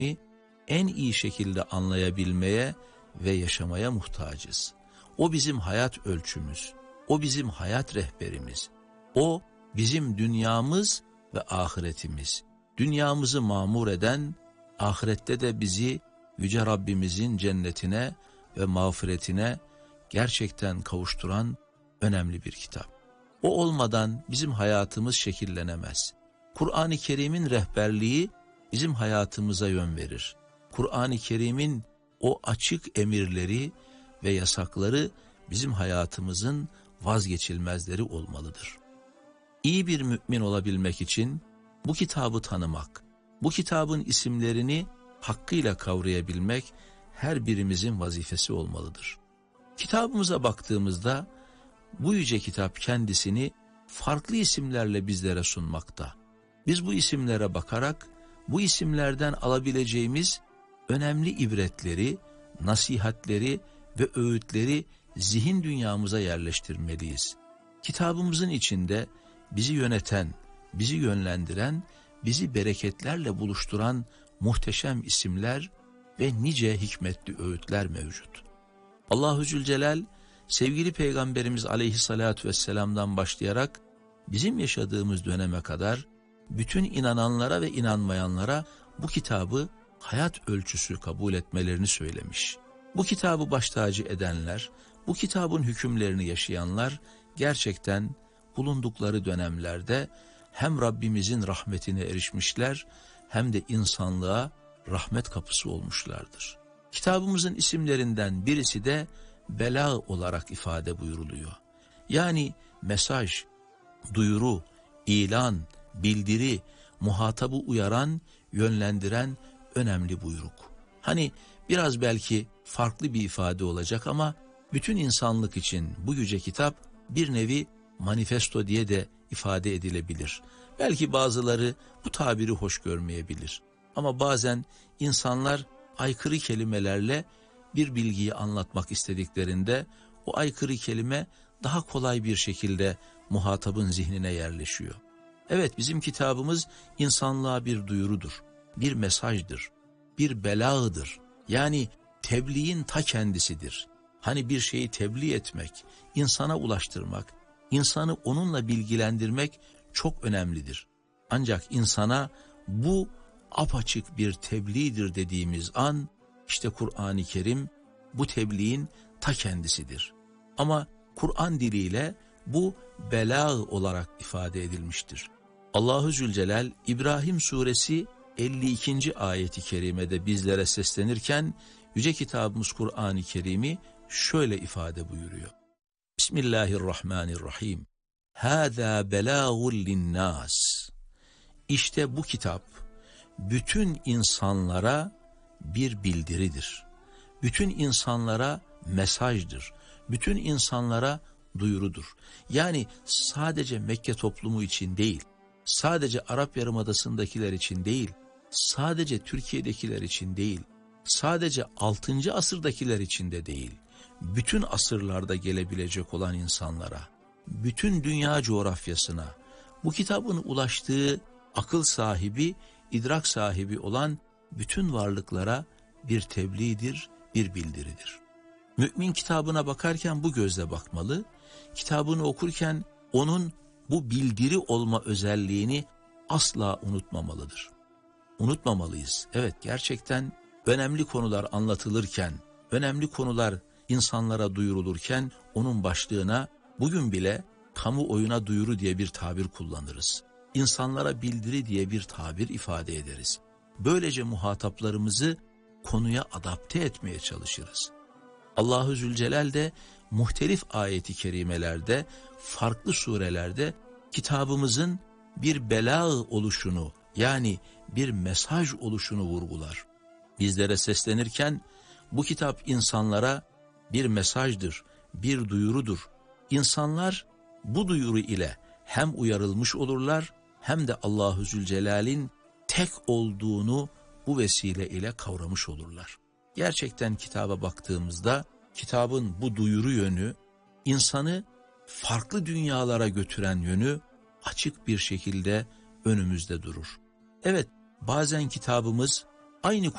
en iyi şekilde anlayabilmeye ve yaşamaya muhtacız. O bizim hayat ölçümüz, o bizim hayat rehberimiz, o bizim dünyamız ve ahiretimiz. Dünyamızı mamur eden, ahirette de bizi Yüce Rabbimizin cennetine ve mağfiretine gerçekten kavuşturan önemli bir kitap. O olmadan bizim hayatımız şekillenemez. Kur'an-ı Kerim'in rehberliği bizim hayatımıza yön verir. Kur'an-ı Kerim'in o açık emirleri ve yasakları bizim hayatımızın vazgeçilmezleri olmalıdır. İyi bir mümin olabilmek için bu kitabı tanımak, bu kitabın isimlerini hakkıyla kavrayabilmek her birimizin vazifesi olmalıdır. Kitabımıza baktığımızda bu yüce kitap kendisini farklı isimlerle bizlere sunmakta. Biz bu isimlere bakarak bu isimlerden alabileceğimiz önemli ibretleri, nasihatleri ve öğütleri zihin dünyamıza yerleştirmeliyiz. Kitabımızın içinde bizi yöneten, bizi yönlendiren, bizi bereketlerle buluşturan muhteşem isimler ve nice hikmetli öğütler mevcut. Allahu Zülcelal sevgili Peygamberimiz Aleyhisselatü Vesselam'dan başlayarak bizim yaşadığımız döneme kadar bütün inananlara ve inanmayanlara bu kitabı hayat ölçüsü kabul etmelerini söylemiş. Bu kitabı baş tacı edenler, bu kitabın hükümlerini yaşayanlar gerçekten bulundukları dönemlerde hem Rabbimizin rahmetine erişmişler hem de insanlığa rahmet kapısı olmuşlardır. Kitabımızın isimlerinden birisi de bela olarak ifade buyuruluyor. Yani mesaj, duyuru, ilan, bildiri, muhatabı uyaran, yönlendiren önemli buyruk. Hani biraz belki farklı bir ifade olacak ama bütün insanlık için bu yüce kitap bir nevi manifesto diye de ifade edilebilir. Belki bazıları bu tabiri hoş görmeyebilir. Ama bazen insanlar aykırı kelimelerle bir bilgiyi anlatmak istediklerinde o aykırı kelime daha kolay bir şekilde muhatabın zihnine yerleşiyor. Evet, bizim kitabımız insanlığa bir duyurudur, bir mesajdır, bir belağıdır. Yani tebliğin ta kendisidir. Hani bir şeyi tebliğ etmek, insana ulaştırmak, insanı onunla bilgilendirmek çok önemlidir. Ancak insana bu apaçık bir tebliğdir dediğimiz an, işte Kur'an-ı Kerim bu tebliğin ta kendisidir. Ama Kur'an diliyle bu belâ olarak ifade edilmiştir. Allahu Zülcelal İbrahim suresi 52. ayeti kerimede bizlere seslenirken yüce kitabımız Kur'an-ı Kerim'i şöyle ifade buyuruyor. Bismillahirrahmanirrahim. Hâzâ belâgul linnâs. İşte bu kitap bütün insanlara bir bildiridir. Bütün insanlara mesajdır. Bütün insanlara duyurudur. Yani sadece Mekke toplumu için değil, sadece Arap Yarımadası'ndakiler için değil, sadece Türkiye'dekiler için değil, sadece 6. asırdakiler için de değil, bütün asırlarda gelebilecek olan insanlara, bütün dünya coğrafyasına, bu kitabın ulaştığı akıl sahibi, idrak sahibi olan bütün varlıklara bir tebliğdir, bir bildiridir. Mümin kitabına bakarken bu gözle bakmalı, kitabını okurken onun bu bildiri olma özelliğini asla unutmamalıdır. Unutmamalıyız. Evet, gerçekten önemli konular anlatılırken, önemli konular insanlara duyurulurken onun başlığına bugün bile kamuoyuna duyuru diye bir tabir kullanırız. İnsanlara bildiri diye bir tabir ifade ederiz. Böylece muhataplarımızı konuya adapte etmeye çalışırız. Allahu Zülcelal de muhtelif ayeti kerimelerde, farklı surelerde kitabımızın bir belâ oluşunu, yani bir mesaj oluşunu vurgular. Bizlere seslenirken bu kitap insanlara bir mesajdır, bir duyurudur. İnsanlar bu duyuru ile hem uyarılmış olurlar hem de Allahu Zülcelal'in tek olduğunu bu vesile ile kavramış olurlar. Gerçekten kitaba baktığımızda kitabın bu duyuru yönü, insanı farklı dünyalara götüren yönü açık bir şekilde önümüzde durur. Evet, bazen kitabımız aynı